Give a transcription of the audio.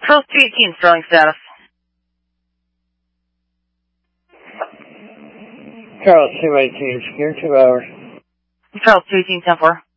Charles 218, Sterling status. Charles 218, secure 2 hours. Charles 218, 10-4.